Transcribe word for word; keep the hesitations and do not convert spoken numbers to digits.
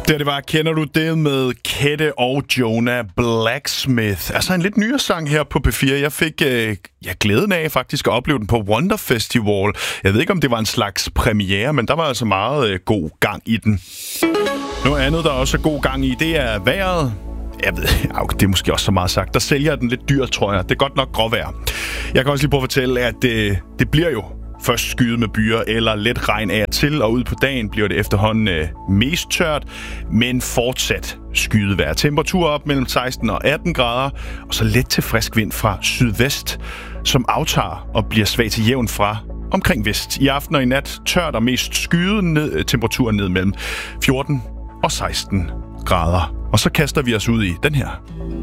Det, det var, kender du det med Kette og Jonah Blacksmith? Altså en lidt nyere sang her på P fire. Jeg fik øh, ja, glæden af faktisk at opleve den på Wonder Festival. Jeg ved ikke, om det var en slags premiere, men der var altså meget øh, god gang i den. Noget andet, der også er god gang i, det er vejret. Jeg ved, det er måske også så meget sagt. Der sælger den lidt dyrt, tror jeg. Det er godt nok gråvejr. Jeg kan også lige prøve at fortælle, at det, det bliver jo først skyet med byer eller let regn af og til, og ud på dagen bliver det efterhånden øh, mest tørt, men fortsat skyet vejr. Temperatur op mellem seksten og atten grader, og så let til frisk vind fra sydvest, som aftager og bliver svag til jævn fra omkring vest. I aften og i nat tørt og mest skyet, ned, temperaturen ned mellem fjorten og seksten grader. Og så kaster vi os ud i den her.